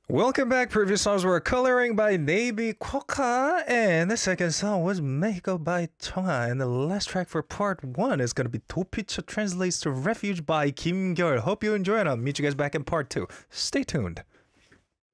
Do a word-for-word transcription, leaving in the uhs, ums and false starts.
Welcome back. Previous songs were Coloring by Navy Quokka, and the second song was Mexico by Chungha. And the last track for part one is going to be Dopicha Translates to Refuge by Kim Gyeol. Hope you enjoy it. I'll meet you guys back in part two. Stay tuned.